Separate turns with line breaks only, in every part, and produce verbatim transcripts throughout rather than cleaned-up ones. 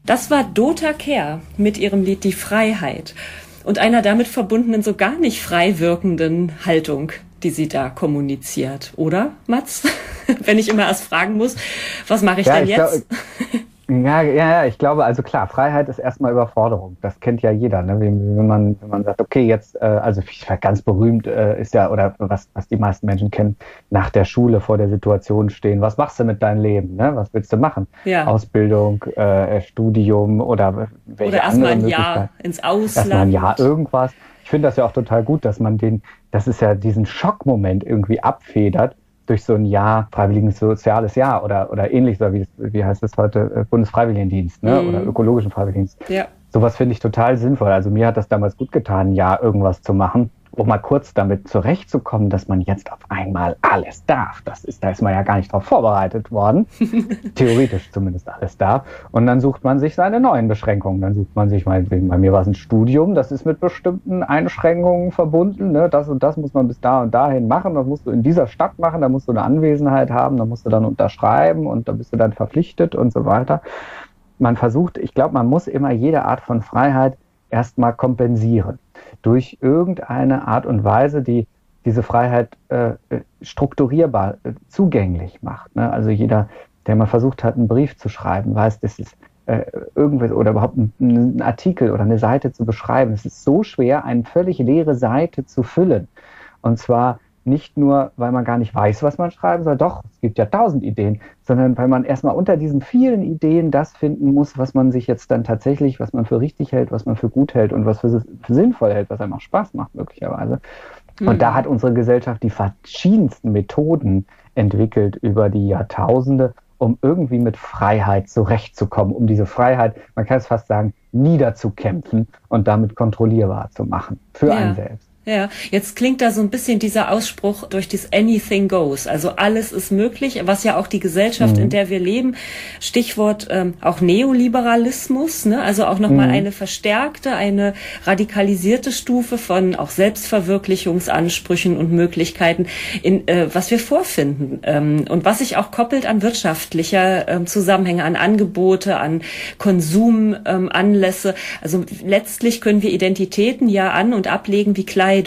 Das war Dota Kehr mit ihrem Lied Die Freiheit und einer damit verbundenen, so gar nicht frei wirkenden Haltung, die sie da kommuniziert. Oder, Mats? Wenn ich immer erst fragen muss, was mache ich ja, denn ich jetzt?
Glaub, ja, ja, ja, ich glaube, also klar, Freiheit ist erstmal Überforderung. Das kennt ja jeder, ne? Wenn, wenn man, wenn man sagt, okay, jetzt, äh, also ganz berühmt äh, ist ja, oder was, was die meisten Menschen kennen, nach der Schule vor der Situation stehen. Was machst du mit deinem Leben? Ne? Was willst du machen?
Ja.
Ausbildung, äh, Studium oder welche
oder
andere
erstmal ein
Möglichkeit?
Jahr ins Ausland.
Erstmal ein Jahr irgendwas. Ich finde das ja auch total gut, dass man den, das ist ja diesen Schockmoment irgendwie abfedert durch so ein Jahr, freiwilliges soziales Jahr oder, oder ähnlich, so wie, wie heißt das heute, Bundesfreiwilligendienst, ne?
Mhm.
Oder ökologischen Freiwilligendienst.
Ja.
Sowas finde ich total sinnvoll. Also mir hat das damals gut getan, ein Jahr irgendwas zu machen, um mal kurz damit zurechtzukommen, dass man jetzt auf einmal alles darf. Das ist, da ist man ja gar nicht drauf vorbereitet worden. Theoretisch zumindest alles darf. Und dann sucht man sich seine neuen Beschränkungen. Dann sucht man sich, meinetwegen, bei mir war es ein Studium, das ist mit bestimmten Einschränkungen verbunden. Ne? Das und das muss man bis da und dahin machen. Das musst du in dieser Stadt machen, da musst du eine Anwesenheit haben, da musst du dann unterschreiben und da bist du dann verpflichtet und so weiter. Man versucht, ich glaube, man muss immer jede Art von Freiheit erstmal kompensieren. Durch irgendeine Art und Weise, die diese Freiheit äh, strukturierbar, äh, zugänglich macht. Ne? Also jeder, der mal versucht hat, einen Brief zu schreiben, weiß, das ist äh, irgendwas oder überhaupt ein, ein Artikel oder eine Seite zu beschreiben. Es ist so schwer, eine völlig leere Seite zu füllen. Und zwar nicht nur, weil man gar nicht weiß, was man schreiben soll, doch, es gibt ja tausend Ideen, sondern weil man erstmal unter diesen vielen Ideen das finden muss, was man sich jetzt dann tatsächlich, was man für richtig hält, was man für gut hält und was für, für sinnvoll hält, was einem auch Spaß macht möglicherweise. Mhm. Und da hat unsere Gesellschaft die verschiedensten Methoden entwickelt über die Jahrtausende, um irgendwie mit Freiheit zurechtzukommen, um diese Freiheit, man kann es fast sagen, niederzukämpfen und damit kontrollierbar zu machen für
ja.
einen selbst.
Ja, jetzt klingt da so ein bisschen dieser Ausspruch durch das Anything goes, also alles ist möglich, was ja auch die Gesellschaft, mhm. in der wir leben, Stichwort ähm, auch Neoliberalismus, ne? Also auch nochmal mhm. eine verstärkte, eine radikalisierte Stufe von auch Selbstverwirklichungsansprüchen und Möglichkeiten, in äh, was wir vorfinden ähm, und was sich auch koppelt an wirtschaftlicher ähm, Zusammenhänge, an Angebote, an Konsumanlässe. Ähm, also letztlich können wir Identitäten ja an- und ablegen wie Kleidung.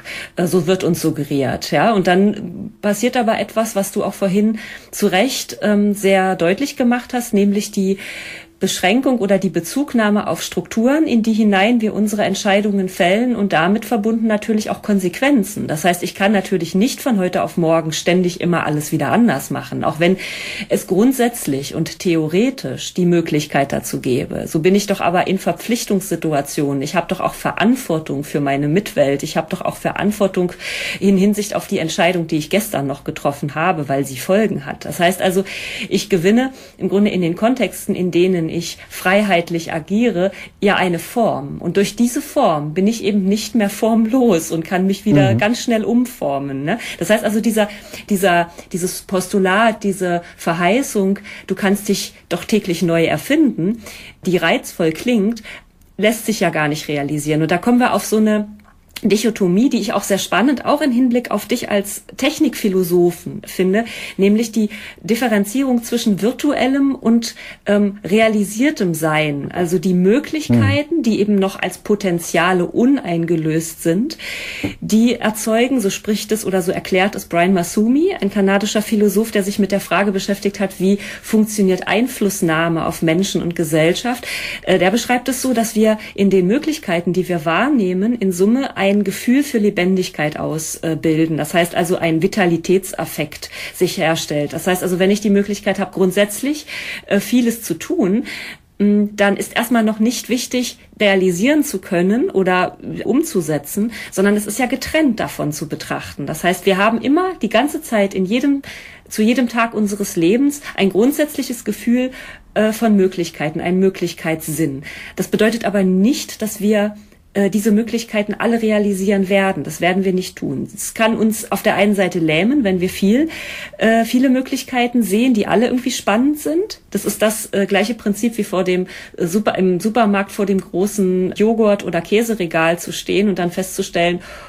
So wird uns suggeriert, ja. Und dann passiert aber etwas, was du auch vorhin zu Recht ähm, sehr deutlich gemacht hast, nämlich die Beschränkung oder die Bezugnahme auf Strukturen, in die hinein wir unsere Entscheidungen fällen und damit verbunden natürlich auch Konsequenzen. Das heißt, ich kann natürlich nicht von heute auf morgen ständig immer alles wieder anders machen, auch wenn es grundsätzlich und theoretisch die Möglichkeit dazu gäbe. So bin ich doch aber in Verpflichtungssituationen. Ich habe doch auch Verantwortung für meine Mitwelt. Ich habe doch auch Verantwortung in Hinsicht auf die Entscheidung, die ich gestern noch getroffen habe, weil sie Folgen hat. Das heißt also, ich gewinne im Grunde in den Kontexten, in denen ich freiheitlich agiere, ja eine Form. Und durch diese Form bin ich eben nicht mehr formlos und kann mich wieder mhm. ganz schnell umformen. Ne? Das heißt also, dieser, dieser, dieses Postulat, diese Verheißung, du kannst dich doch täglich neu erfinden, die reizvoll klingt, lässt sich ja gar nicht realisieren. Und da kommen wir auf so eine Dichotomie, die ich auch sehr spannend, auch im Hinblick auf dich als Technikphilosophen finde, nämlich die Differenzierung zwischen virtuellem und ähm, realisiertem Sein, also die Möglichkeiten, hm. die eben noch als Potenziale uneingelöst sind, die erzeugen, so spricht es oder so erklärt es Brian Massumi, ein kanadischer Philosoph, der sich mit der Frage beschäftigt hat, wie funktioniert Einflussnahme auf Menschen und Gesellschaft. Äh, der beschreibt es so, dass wir in den Möglichkeiten, die wir wahrnehmen, in Summe ein ein Gefühl für Lebendigkeit ausbilden. Das heißt also, ein Vitalitätsaffekt sich herstellt. Das heißt also, wenn ich die Möglichkeit habe, grundsätzlich vieles zu tun, dann ist erstmal noch nicht wichtig, realisieren zu können oder umzusetzen, sondern es ist ja getrennt davon zu betrachten. Das heißt, wir haben immer die ganze Zeit in jedem, zu jedem Tag unseres Lebens ein grundsätzliches Gefühl äh, von Möglichkeiten, einen Möglichkeitssinn. Das bedeutet aber nicht, dass wir diese Möglichkeiten alle realisieren werden. Das werden wir nicht tun. Es kann uns auf der einen Seite lähmen, wenn wir viel, äh, viele Möglichkeiten sehen, die alle irgendwie spannend sind. Das ist das äh, gleiche Prinzip wie vor dem äh, Super, im Supermarkt vor dem großen Joghurt- oder Käseregal zu stehen und dann festzustellen,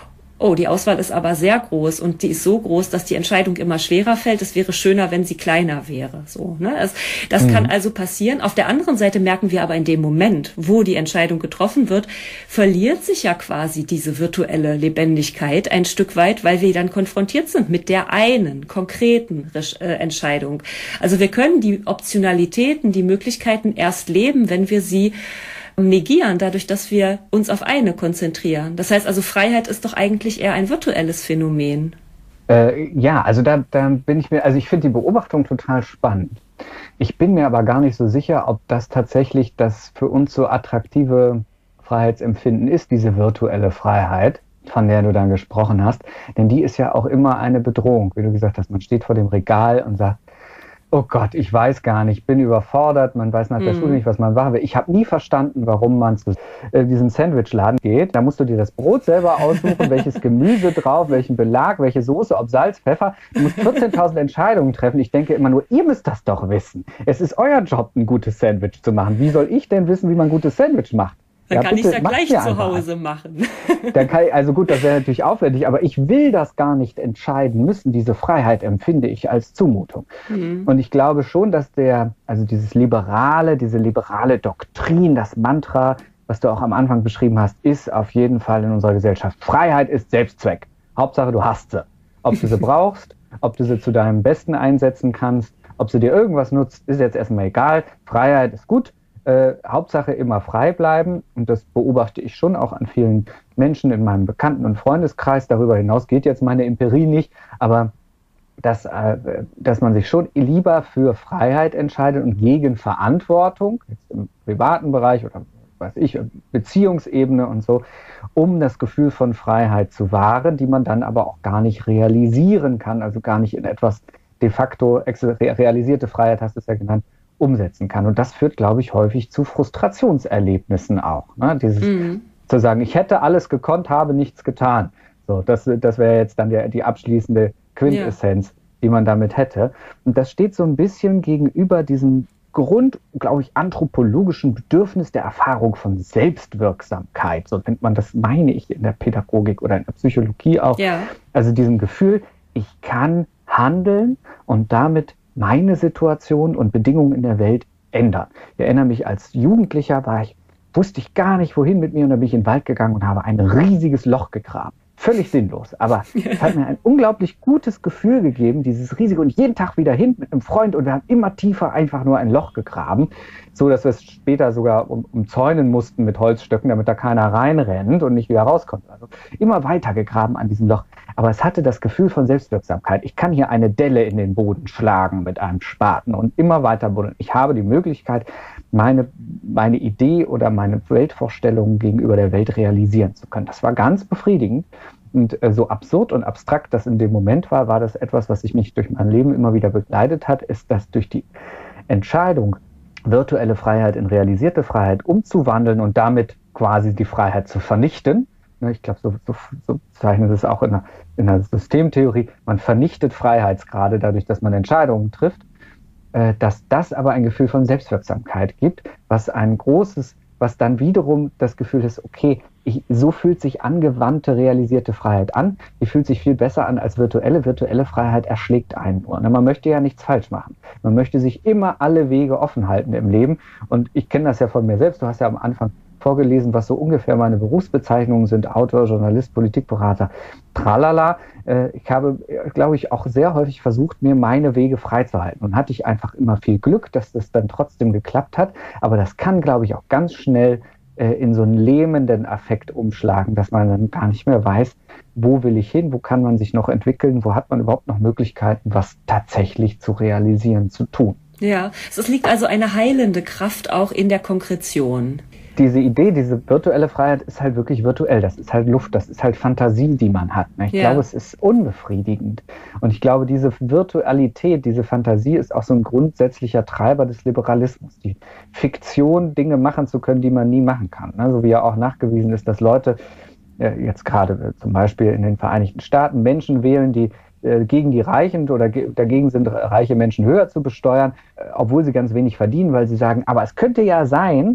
oh, die Auswahl ist aber sehr groß und die ist so groß, dass die Entscheidung immer schwerer fällt. Es wäre schöner, wenn sie kleiner wäre. So, ne? Das, das mhm. kann also passieren. Auf der anderen Seite merken wir aber in dem Moment, wo die Entscheidung getroffen wird, verliert sich ja quasi diese virtuelle Lebendigkeit ein Stück weit, weil wir dann konfrontiert sind mit der einen konkreten äh, Entscheidung. Also wir können die Optionalitäten, die Möglichkeiten erst leben, wenn wir sie negieren, dadurch, dass wir uns auf eine konzentrieren. Das heißt also, Freiheit ist doch eigentlich eher ein virtuelles Phänomen.
Äh, ja, also da, da bin ich mir, also ich finde die Beobachtung total spannend. Ich bin mir aber gar nicht so sicher, ob das tatsächlich das für uns so attraktive Freiheitsempfinden ist, diese virtuelle Freiheit, von der du dann gesprochen hast. Denn die ist ja auch immer eine Bedrohung, wie du gesagt hast. Man steht vor dem Regal und sagt, oh Gott, ich weiß gar nicht, bin überfordert, man weiß nach der mm. Schule nicht, was man machen will. Ich habe nie verstanden, warum man zu äh, diesem Sandwichladen geht. Da musst du dir das Brot selber aussuchen, welches Gemüse drauf, welchen Belag, welche Soße, ob Salz, Pfeffer. Du musst vierzehntausend Entscheidungen treffen. Ich denke immer nur, ihr müsst das doch wissen. Es ist euer Job, ein gutes Sandwich zu machen. Wie soll ich denn wissen, wie man ein gutes Sandwich macht?
Dann
ja,
kann ich es ja gleich zu
einfach.
Hause machen.
Dann kann ich, also gut, das wäre natürlich aufwendig, aber ich will das gar nicht entscheiden müssen. Diese Freiheit empfinde ich als Zumutung. Mhm. Und ich glaube schon, dass der, also dieses liberale, diese liberale Doktrin, das Mantra, was du auch am Anfang beschrieben hast, ist auf jeden Fall in unserer Gesellschaft. Freiheit ist Selbstzweck. Hauptsache, du hast sie. Ob du sie brauchst, ob du sie zu deinem Besten einsetzen kannst, ob sie dir irgendwas nutzt, ist jetzt erstmal egal. Freiheit ist gut. Äh, Hauptsache immer frei bleiben, und das beobachte ich schon auch an vielen Menschen in meinem Bekannten- und Freundeskreis. Darüber hinaus geht jetzt meine Empirie nicht, aber dass, äh, dass man sich schon lieber für Freiheit entscheidet und gegen Verantwortung, jetzt im privaten Bereich oder weiß ich, Beziehungsebene und so, um das Gefühl von Freiheit zu wahren, die man dann aber auch gar nicht realisieren kann, also gar nicht in etwas de facto realisierte Freiheit, hast du es ja genannt, umsetzen kann. Und das führt, glaube ich, häufig zu Frustrationserlebnissen auch. Ne? Dieses mhm. zu sagen, ich hätte alles gekonnt, habe nichts getan. So, das, das wäre jetzt dann die, die abschließende Quintessenz, ja. die man damit hätte. Und das steht so ein bisschen gegenüber diesem Grund, glaube ich, anthropologischen Bedürfnis der Erfahrung von Selbstwirksamkeit. So nennt man das, meine ich, in der Pädagogik oder in der Psychologie auch. Ja. Also diesem Gefühl, ich kann handeln und damit meine Situation und Bedingungen in der Welt ändern. Ich erinnere mich, als Jugendlicher war ich, wusste ich gar nicht, wohin mit mir, und dann bin ich in den Wald gegangen und habe ein riesiges Loch gegraben. Völlig sinnlos, aber es hat mir ein unglaublich gutes Gefühl gegeben, dieses Risiko, und jeden Tag wieder hin mit einem Freund, und wir haben immer tiefer einfach nur ein Loch gegraben, so dass wir es später sogar um, umzäunen mussten mit Holzstöcken, damit da keiner reinrennt und nicht wieder rauskommt. Also immer weiter gegraben an diesem Loch. Aber es hatte das Gefühl von Selbstwirksamkeit. Ich kann hier eine Delle in den Boden schlagen mit einem Spaten und immer weiter buddeln. Ich habe die Möglichkeit, meine, meine Idee oder meine Weltvorstellungen gegenüber der Welt realisieren zu können. Das war ganz befriedigend. Und äh, so absurd und abstrakt das in dem Moment war, war das etwas, was sich mich durch mein Leben immer wieder begleitet hat, ist, dass durch die Entscheidung, virtuelle Freiheit in realisierte Freiheit umzuwandeln und damit quasi die Freiheit zu vernichten, ich glaube, so, so, so zeichnet es auch in der, in der Systemtheorie, man vernichtet Freiheitsgrade dadurch, dass man Entscheidungen trifft, äh, dass das aber ein Gefühl von Selbstwirksamkeit gibt, was ein großes, was dann wiederum das Gefühl ist, okay, ich, so fühlt sich angewandte, realisierte Freiheit an, die fühlt sich viel besser an als virtuelle. Virtuelle Freiheit erschlägt einen nur. Und man möchte ja nichts falsch machen. Man möchte sich immer alle Wege offen halten im Leben. Und ich kenne das ja von mir selbst, du hast ja am Anfang vorgelesen, was so ungefähr meine Berufsbezeichnungen sind: Autor, Journalist, Politikberater, tralala. Ich habe, glaube ich, auch sehr häufig versucht, mir meine Wege freizuhalten. Und hatte ich einfach immer viel Glück, dass das dann trotzdem geklappt hat. Aber das kann, glaube ich, auch ganz schnell in so einen lähmenden Affekt umschlagen, dass man dann gar nicht mehr weiß, wo will ich hin, wo kann man sich noch entwickeln, wo hat man überhaupt noch Möglichkeiten, was tatsächlich zu realisieren, zu tun.
Ja, es liegt also eine heilende Kraft auch in der Konkretion.
Diese Idee, diese virtuelle Freiheit ist halt wirklich virtuell. Das ist halt Luft, das ist halt Fantasie, die man hat. Ich ja. glaube, es ist unbefriedigend. Und ich glaube, diese Virtualität, diese Fantasie ist auch so ein grundsätzlicher Treiber des Liberalismus. Die Fiktion, Dinge machen zu können, die man nie machen kann. So wie ja auch nachgewiesen ist, dass Leute, jetzt gerade zum Beispiel in den Vereinigten Staaten, Menschen wählen, die gegen die Reichen oder dagegen sind, reiche Menschen höher zu besteuern, obwohl sie ganz wenig verdienen, weil sie sagen, aber es könnte ja sein,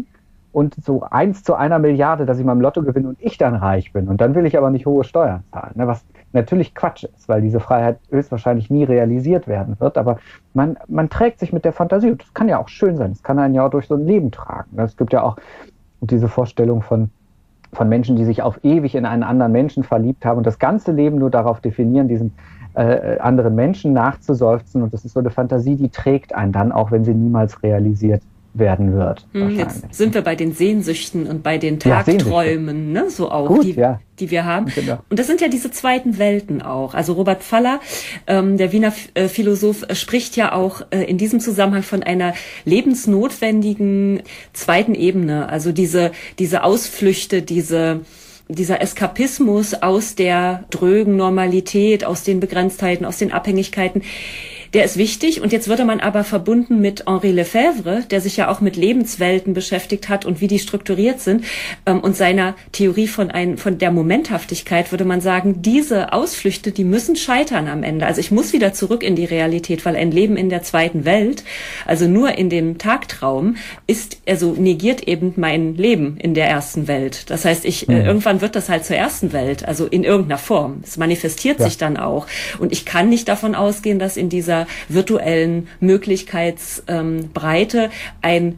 und so eins zu einer Milliarde, dass ich mal im Lotto gewinne und ich dann reich bin. Und dann will ich aber nicht hohe Steuern zahlen. Ne? Was natürlich Quatsch ist, weil diese Freiheit höchstwahrscheinlich nie realisiert werden wird. Aber man, man trägt sich mit der Fantasie. Und das kann ja auch schön sein. Das kann einen ja auch durch so ein Leben tragen. Es gibt ja auch diese Vorstellung von, von Menschen, die sich auf ewig in einen anderen Menschen verliebt haben und das ganze Leben nur darauf definieren, diesen äh, anderen Menschen nachzuseufzen. Und das ist so eine Fantasie, die trägt einen dann, auch wenn sie niemals realisiert werden wird.
Hm, jetzt sind wir bei den Sehnsüchten und bei den Tagträumen,
ja,
ne, so auch,
Gut,
die,
ja.
die wir haben.
Genau.
Und das sind ja diese zweiten Welten auch. Also Robert Pfaller, ähm, der Wiener äh, Philosoph, äh, spricht ja auch äh, in diesem Zusammenhang von einer lebensnotwendigen zweiten Ebene. Also diese, diese Ausflüchte, diese dieser Eskapismus aus der drögen Normalität, aus den Begrenztheiten, aus den Abhängigkeiten, der ist wichtig. Und jetzt würde man aber verbunden mit Henri Lefebvre, der sich ja auch mit Lebenswelten beschäftigt hat und wie die strukturiert sind, ähm, und seiner Theorie von ein, von der Momenthaftigkeit, würde man sagen, diese Ausflüchte, die müssen scheitern am Ende. Also ich muss wieder zurück in die Realität, weil ein Leben in der zweiten Welt, also nur in dem Tagtraum, ist, also negiert eben mein Leben in der ersten Welt. Das heißt, ich, mhm. äh, irgendwann wird das halt zur ersten Welt, also in irgendeiner Form. Es manifestiert ja. sich dann auch. Und ich kann nicht davon ausgehen, dass in dieser virtuellen Möglichkeitsbreite ähm, ein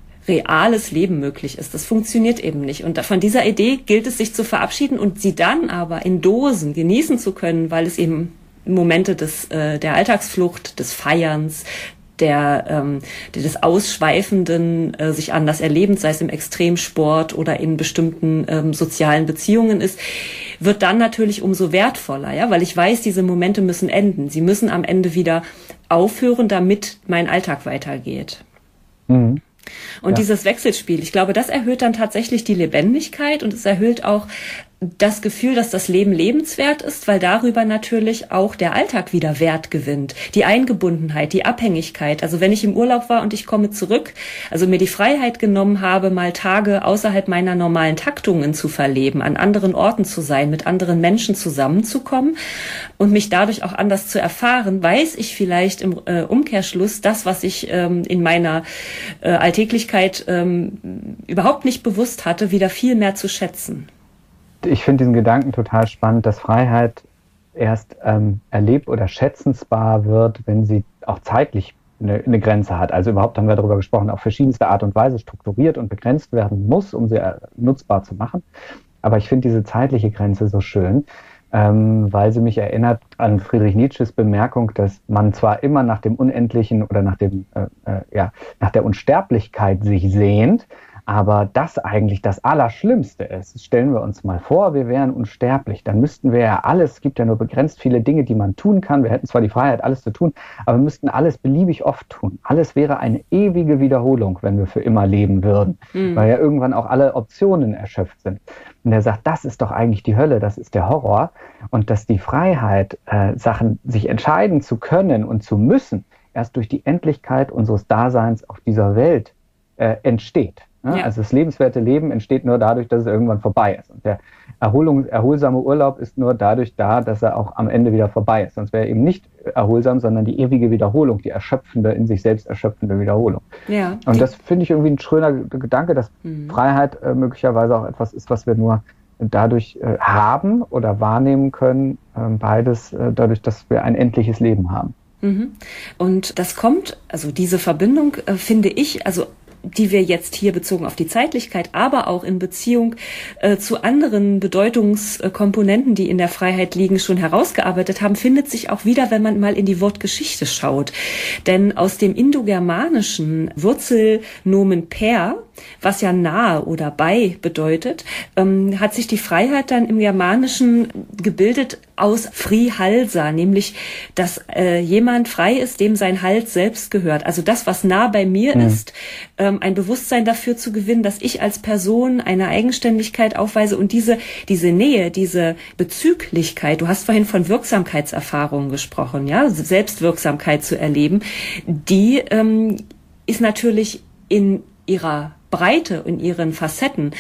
reales Leben möglich ist. Das funktioniert eben nicht. Und von dieser Idee gilt es, sich zu verabschieden und sie dann aber in Dosen genießen zu können, weil es eben Momente des äh, der Alltagsflucht, des Feierns, der ähm, des Ausschweifenden, äh, sich anders erlebens, sei es im Extremsport oder in bestimmten ähm, sozialen Beziehungen ist, wird dann natürlich umso wertvoller, ja, weil ich weiß, diese Momente müssen enden. Sie müssen am Ende wieder aufhören, damit mein Alltag weitergeht. Mhm. Und ja. dieses Wechselspiel, ich glaube, das erhöht dann tatsächlich die Lebendigkeit und es erhöht auch das Gefühl, dass das Leben lebenswert ist, weil darüber natürlich auch der Alltag wieder Wert gewinnt. Die Eingebundenheit, die Abhängigkeit. Also wenn ich im Urlaub war und ich komme zurück, also mir die Freiheit genommen habe, mal Tage außerhalb meiner normalen Taktungen zu verleben, an anderen Orten zu sein, mit anderen Menschen zusammenzukommen und mich dadurch auch anders zu erfahren, weiß ich vielleicht im äh, Umkehrschluss das, was ich ähm, in meiner äh, Alltäglichkeit ähm, überhaupt nicht bewusst hatte, wieder viel mehr zu schätzen.
Ich finde diesen Gedanken total spannend, dass Freiheit erst ähm, erlebt oder schätzensbar wird, wenn sie auch zeitlich eine, eine Grenze hat. Also überhaupt haben wir darüber gesprochen, auf verschiedenste Art und Weise strukturiert und begrenzt werden muss, um sie nutzbar zu machen. Aber ich finde diese zeitliche Grenze so schön, ähm, weil sie mich erinnert an Friedrich Nietzsches Bemerkung, dass man zwar immer nach dem Unendlichen oder nach dem äh, äh, ja nach der Unsterblichkeit sich sehnt, aber das eigentlich das Allerschlimmste ist. Stellen wir uns mal vor, wir wären unsterblich. Dann müssten wir ja alles, es gibt ja nur begrenzt viele Dinge, die man tun kann. Wir hätten zwar die Freiheit, alles zu tun, aber wir müssten alles beliebig oft tun. Alles wäre eine ewige Wiederholung, wenn wir für immer leben würden, mhm. weil ja irgendwann auch alle Optionen erschöpft sind. Und er sagt, das ist doch eigentlich die Hölle, das ist der Horror. Und dass die Freiheit, äh, Sachen sich entscheiden zu können und zu müssen, erst durch die Endlichkeit unseres Daseins auf dieser Welt äh, entsteht. Ja. Also das lebenswerte Leben entsteht nur dadurch, dass es irgendwann vorbei ist. Und der Erholung, erholsame Urlaub ist nur dadurch da, dass er auch am Ende wieder vorbei ist. Sonst wäre er eben nicht erholsam, sondern die ewige Wiederholung, die erschöpfende, in sich selbst erschöpfende Wiederholung. Ja. Und das finde ich irgendwie ein schöner Gedanke, dass mhm. Freiheit äh, möglicherweise auch etwas ist, was wir nur dadurch äh, haben oder wahrnehmen können, äh, beides äh, dadurch, dass wir ein endliches Leben haben.
Mhm. Und das kommt, also diese Verbindung äh, finde ich, also die wir jetzt hier bezogen auf die Zeitlichkeit, aber auch in Beziehung äh, zu anderen Bedeutungskomponenten, die in der Freiheit liegen, schon herausgearbeitet haben, findet sich auch wieder, wenn man mal in die Wortgeschichte schaut. Denn aus dem indogermanischen Wurzelnomen per, was ja nahe oder bei bedeutet, ähm, hat sich die Freiheit dann im Germanischen gebildet aus fri halsa, nämlich, dass äh, jemand frei ist, dem sein Hals selbst gehört. Also das, was nah bei mir mhm. ist, ähm, ein Bewusstsein dafür zu gewinnen, dass ich als Person eine Eigenständigkeit aufweise und diese diese Nähe, diese Bezüglichkeit, du hast vorhin von Wirksamkeitserfahrungen gesprochen, ja, Selbstwirksamkeit zu erleben, die ähm, ist natürlich in ihrer Breite, in ihren Facetten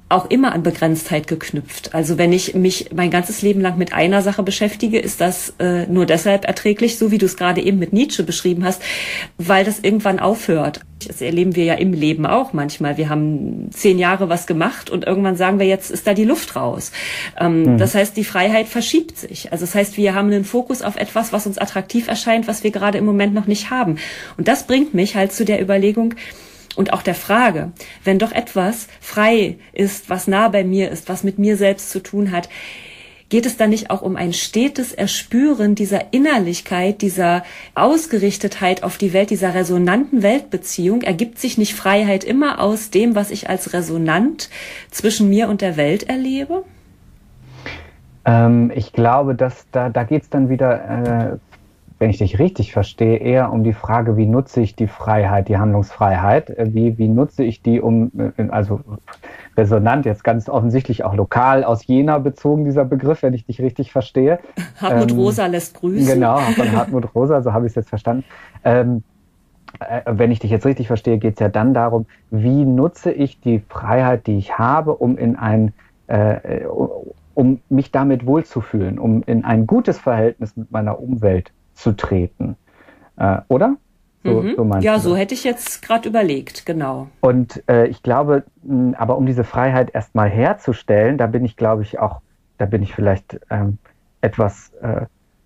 auch immer an Begrenztheit geknüpft. Also wenn ich mich mein ganzes Leben lang mit einer Sache beschäftige, ist das äh, nur deshalb erträglich, so wie du es gerade eben mit Nietzsche beschrieben hast, weil das irgendwann aufhört. Das erleben wir ja im Leben auch manchmal. Wir haben zehn Jahre was gemacht und irgendwann sagen wir, jetzt ist da die Luft raus. Ähm, mhm. Das heißt, die Freiheit verschiebt sich. Also das heißt, wir haben einen Fokus auf etwas, was uns attraktiv erscheint, was wir gerade im Moment noch nicht haben. Und das bringt mich halt zu der Überlegung, und auch der Frage, wenn doch etwas frei ist, was nah bei mir ist, was mit mir selbst zu tun hat, geht es dann nicht auch um ein stetes Erspüren dieser Innerlichkeit, dieser Ausgerichtetheit auf die Welt, dieser resonanten Weltbeziehung? Ergibt sich nicht Freiheit immer aus dem, was ich als resonant zwischen mir und der Welt erlebe?
Ähm, ich glaube, dass da, da geht es dann wieder... Äh wenn ich dich richtig verstehe, eher um die Frage, wie nutze ich die Freiheit, die Handlungsfreiheit, wie, wie nutze ich die, um, also resonant, jetzt ganz offensichtlich auch lokal aus Jena bezogen, dieser Begriff, wenn ich dich richtig verstehe.
Hartmut ähm, Rosa lässt grüßen.
Genau, von Hartmut Rosa, so habe ich es jetzt verstanden. Ähm, äh, wenn ich dich jetzt richtig verstehe, geht es ja dann darum, wie nutze ich die Freiheit, die ich habe, um in ein äh, um mich damit wohlzufühlen, um in ein gutes Verhältnis mit meiner Umwelt zu treten, äh, oder? So,
mhm.
so meinst
ja,
du
so
das?
hätte ich jetzt gerade überlegt, genau.
Und äh, ich glaube, mh, aber um diese Freiheit erstmal herzustellen, da bin ich, glaube ich, auch, da bin ich vielleicht ähm, etwas äh,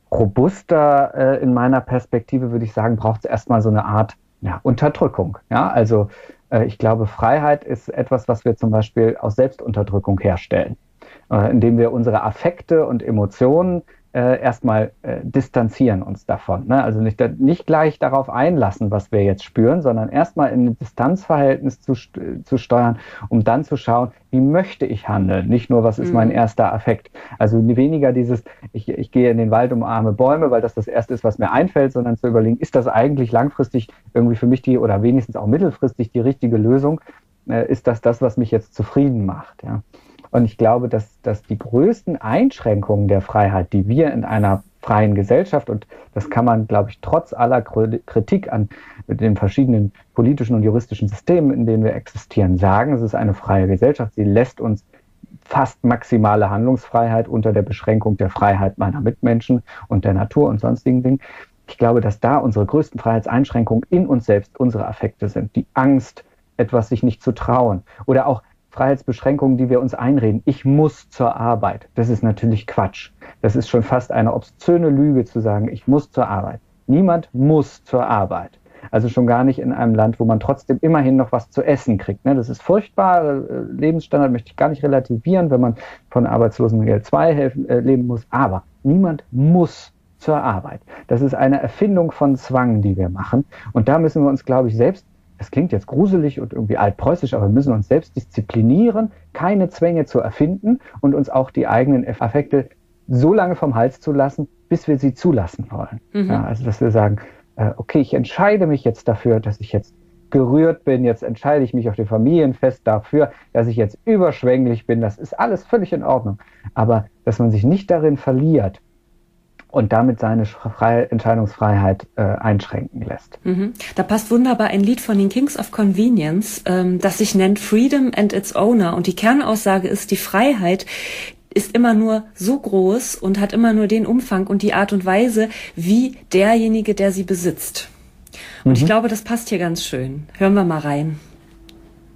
robuster äh, in meiner Perspektive, würde ich sagen, braucht es erstmal so eine Art ja, Unterdrückung. Ja? Also äh, ich glaube, Freiheit ist etwas, was wir zum Beispiel aus Selbstunterdrückung herstellen, äh, indem wir unsere Affekte und Emotionen Äh, erstmal äh, distanzieren uns davon. Ne? Also nicht, nicht gleich darauf einlassen, was wir jetzt spüren, sondern erstmal in ein Distanzverhältnis zu, zu steuern, um dann zu schauen, wie möchte ich handeln? Nicht nur, was ist mhm. mein erster Affekt? Also weniger dieses, ich, ich gehe in den Wald, umarme Bäume, weil das das Erste ist, was mir einfällt, sondern zu überlegen, ist das eigentlich langfristig irgendwie für mich die oder wenigstens auch mittelfristig die richtige Lösung? Äh, ist das das, was mich jetzt zufrieden macht? Ja? Und ich glaube, dass, dass die größten Einschränkungen der Freiheit, die wir in einer freien Gesellschaft, und das kann man, glaube ich, trotz aller Kritik an den verschiedenen politischen und juristischen Systemen, in denen wir existieren, sagen, es ist eine freie Gesellschaft. Sie lässt uns fast maximale Handlungsfreiheit unter der Beschränkung der Freiheit meiner Mitmenschen und der Natur und sonstigen Dingen. Ich glaube, dass da unsere größten Freiheitseinschränkungen in uns selbst unsere Affekte sind. Die Angst, etwas sich nicht zu trauen, oder auch Freiheitsbeschränkungen, die wir uns einreden. Ich muss zur Arbeit. Das ist natürlich Quatsch. Das ist schon fast eine obszöne Lüge zu sagen, ich muss zur Arbeit. Niemand muss zur Arbeit. Also schon gar nicht in einem Land, wo man trotzdem immerhin noch was zu essen kriegt. Das ist furchtbar. Lebensstandard möchte ich gar nicht relativieren, wenn man von Arbeitslosengeld zwei helfen, äh, leben muss. Aber niemand muss zur Arbeit. Das ist eine Erfindung von Zwang, die wir machen. Und da müssen wir uns, glaube ich, selbst, das klingt jetzt gruselig und irgendwie altpreußisch, aber wir müssen uns selbst disziplinieren, keine Zwänge zu erfinden und uns auch die eigenen Affekte so lange vom Hals zu lassen, bis wir sie zulassen wollen. Mhm. Ja, also dass wir sagen, äh, okay, ich entscheide mich jetzt dafür, dass ich jetzt gerührt bin, jetzt entscheide ich mich auf dem Familienfest dafür, dass ich jetzt überschwänglich bin, das ist alles völlig in Ordnung. Aber dass man sich nicht darin verliert, und damit seine freie Entscheidungsfreiheit äh, einschränken lässt.
Mhm. Da passt wunderbar ein Lied von den Kings of Convenience, ähm, das sich nennt Freedom and its Owner. Und die Kernaussage ist, die Freiheit ist immer nur so groß und hat immer nur den Umfang und die Art und Weise, wie derjenige, der sie besitzt. Und mhm. ich glaube, das passt hier ganz schön. Hören wir mal rein.